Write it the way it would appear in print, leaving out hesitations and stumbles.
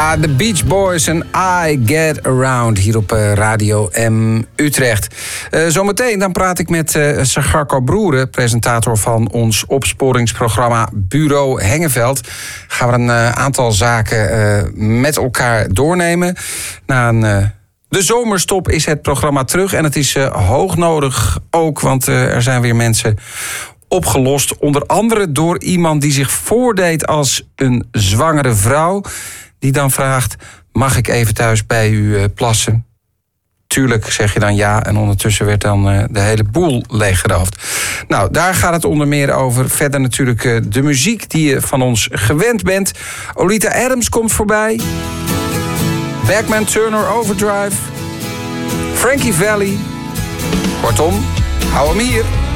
Ja, de Beach Boys en I Get Around hier op Radio M Utrecht. Zometeen dan praat ik met Sagarco Broeren, presentator van ons opsporingsprogramma Bureau Hengeveld. Gaan we een aantal zaken met elkaar doornemen. Na de zomerstop is het programma terug en het is hoog nodig ook, want er zijn weer mensen opgelost. Onder andere door iemand die zich voordeed als een zwangere vrouw, die dan vraagt: mag ik even thuis bij u plassen? Tuurlijk zeg je dan ja, en ondertussen werd dan de hele boel leeggeroofd. Nou, daar gaat het onder meer over. Verder natuurlijk de muziek die je van ons gewend bent. Olita Adams komt voorbij. Bachman Turner Overdrive. Frankie Valli. Kortom, hou hem hier.